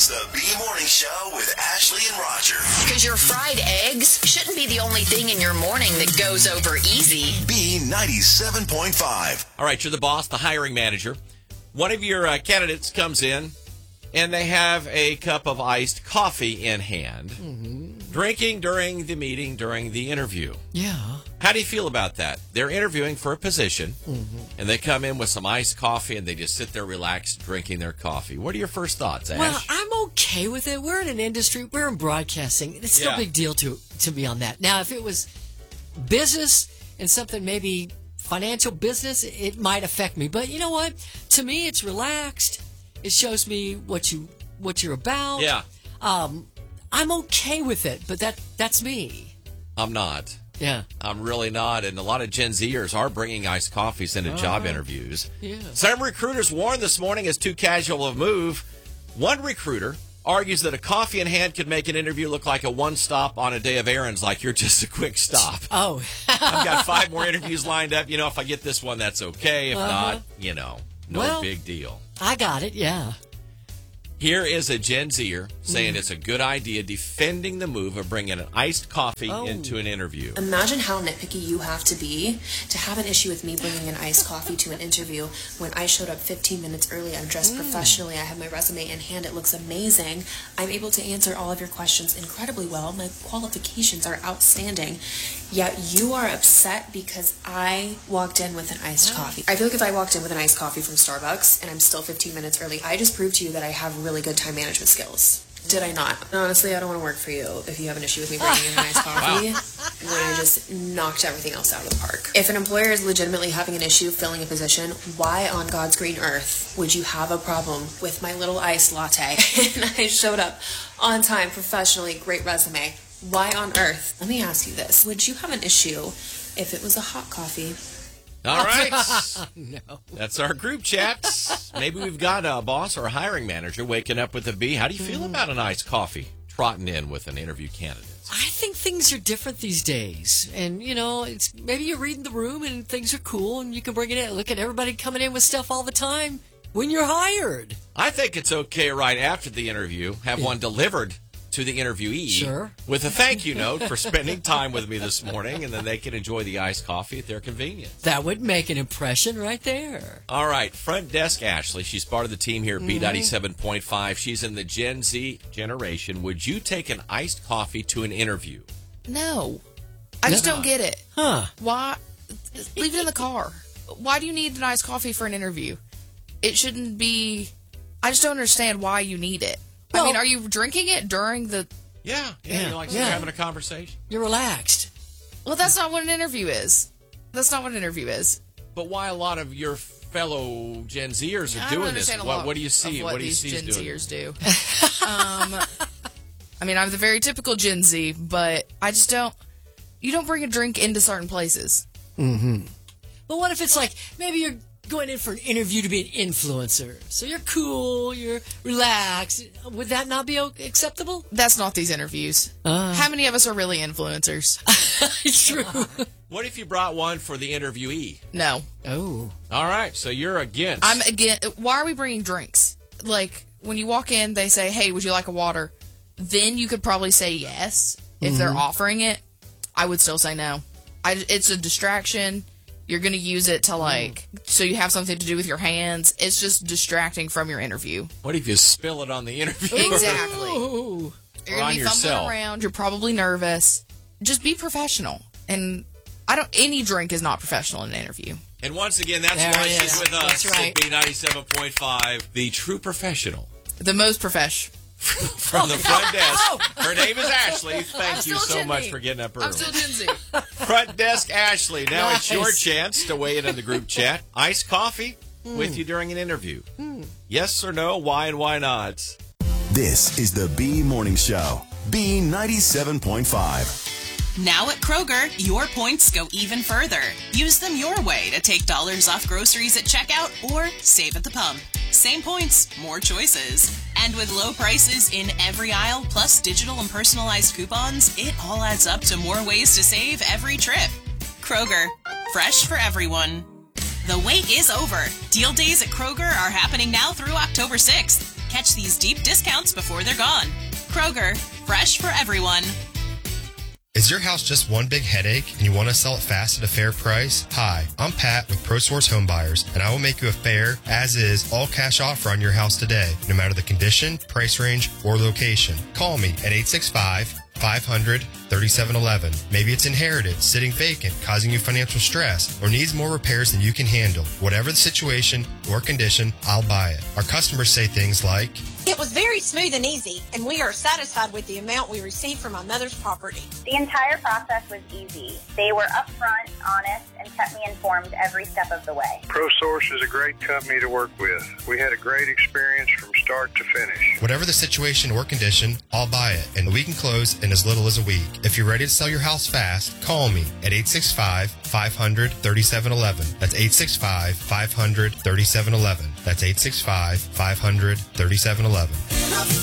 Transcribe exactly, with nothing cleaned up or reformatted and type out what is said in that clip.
It's the B Morning Show with Ashley and Roger. Because your fried eggs shouldn't be the only thing in your morning that goes over easy. B ninety-seven point five. All right, you're the boss, the hiring manager. One of your uh, candidates comes in, and they have a cup of iced coffee in hand, mm-hmm. drinking during the meeting, during the interview. Yeah. How do you feel about that? They're interviewing for a position, mm-hmm. and they come in with some iced coffee, and they just sit there relaxed, drinking their coffee. What are your first thoughts, Ash? Well, I'm okay with it. We're in an industry. We're in broadcasting. It's yeah. no big deal to, to me on that. Now, if it was business and something maybe financial business, it might affect me. But you know what? To me, it's relaxed. It shows me what you what you're about. Yeah. Um, I'm okay with it, but that that's me. I'm not. Yeah. I'm really not. And a lot of Gen Zers are bringing iced coffees into uh, job interviews. Yeah. Some recruiters warned this morning it's too casual a move. One recruiter argues that a coffee in hand could make an interview look like a one-stop on a day of errands, like you're just a quick stop. Oh. I've got five more interviews lined up. You know, if I get this one, that's okay. If uh-huh. not, you know, no well, big deal. I got it, yeah. Here is a Gen Zer saying mm. it's a good idea defending the move of bringing an iced coffee oh. into an interview. Imagine how nitpicky you have to be to have an issue with me bringing an iced coffee to an interview when I showed up fifteen minutes early. I'm dressed mm. professionally. I have my resume in hand. It looks amazing. I'm able to answer all of your questions incredibly well. My qualifications are outstanding. Yet you are upset because I walked in with an iced oh. coffee. I feel like if I walked in with an iced coffee from Starbucks and I'm still fifteen minutes early, I just proved to you that I have really good time management skills. Did I not? Honestly, I don't want to work for you if you have an issue with me bringing in an iced coffee wow. when I just knocked everything else out of the park. If an employer is legitimately having an issue filling a position, why on God's green earth would you have a problem with my little iced latte? And I showed up on time, professionally, great resume. Why on earth? Let me ask you this. Would you have an issue if it was a hot coffee? All right. No. That's our group chat. Maybe we've got a boss or a hiring manager waking up with a B. How do you feel mm. about an iced coffee trotting in with an interview candidate? I think things are different these days. And, you know, it's maybe you're reading the room and things are cool and you can bring it in. Look at everybody coming in with stuff all the time when you're hired. I think it's okay right after the interview, have yeah. one delivered to the interviewee sure. with a thank you note for spending time with me this morning, and then they can enjoy the iced coffee at their convenience. That would make an impression right there. All right, front desk Ashley. She's part of the team here at B ninety-seven point five. She's in the Gen Z generation. Would you take an iced coffee to an interview? No. I just no. don't get it. Huh. Why? Leave it in the car. Why do you need an iced coffee for an interview? It shouldn't be... I just don't understand why you need it. Well, I mean, are you drinking it during the... Yeah, yeah, yeah you're like yeah. having a conversation. You're relaxed. Well, that's not what an interview is. That's not what an interview is. But why a lot of your fellow Gen Zers are I doing this? What, what do you see? What, what do you these see Gen doing? Zers do? um, I mean, I'm the very typical Gen Z, but I just don't... You don't bring a drink into certain places. Mm-hmm. But what if it's like, maybe you're going in for an interview to be an influencer. So you're cool, you're relaxed. Would that not be acceptable? That's not these interviews. Uh, How many of us are really influencers? It's true. What if you brought one for the interviewee? No. Oh. All right, so you're against. I'm against. Why are we bringing drinks? Like, when you walk in, they say, hey, would you like a water? Then you could probably say yes. If mm-hmm. they're offering it, I would still say no. I, it's a distraction. You're going to use it to, like, mm. so you have something to do with your hands. It's just distracting from your interview. What if you spill it on the interview? Exactly. Ooh. You're going to be yourself. fumbling around. You're probably nervous. Just be professional. And I don't. Any drink is not professional in an interview. And once again, that's there why she's with us that's right. at B ninety-seven point five, the true professional. The most profesh. From the front desk. Oh. Her name is Ashley. Thank I'm you so Gen much Z. for getting up early. I'm still Gen Z. Front desk Ashley. Now Nice. it's your chance to weigh in on the group chat. Iced coffee mm. with you during an interview. Mm. Yes or no? Why and why not? This is the B Morning Show. B ninety-seven point five. Now at Kroger, your points go even further. Use them your way to take dollars off groceries at checkout or save at the pump. Same points, more choices. And with low prices in every aisle, plus digital and personalized coupons, it all adds up to more ways to save every trip. Kroger, fresh for everyone. The wait is over. Deal days at Kroger are happening now through October sixth. catch these deep discounts before they're gone. Kroger, fresh for everyone. Is your house just one big headache and you want to sell it fast at a fair price? Hi, I'm Pat with ProSource Home Buyers, and I will make you a fair, as-is, all-cash offer on your house today, no matter the condition, price range, or location. Call me at eight six five, five hundred, thirty-seven eleven. Maybe it's inherited, sitting vacant, causing you financial stress, or needs more repairs than you can handle. Whatever the situation or condition, I'll buy it. Our customers say things like, "It was very smooth and easy, and we are satisfied with the amount we received from my mother's property." The entire process was easy. They were upfront, honest, and kept me informed every step of the way. ProSource is a great company to work with. We had a great experience from start to finish. Whatever the situation or condition, I'll buy it, and we can close in as little as a week. If you're ready to sell your house fast, call me at eight six five, five hundred, thirty-seven eleven. That's eight six five, five hundred, thirty-seven eleven. That's eight six five, five hundred, thirty-seven eleven.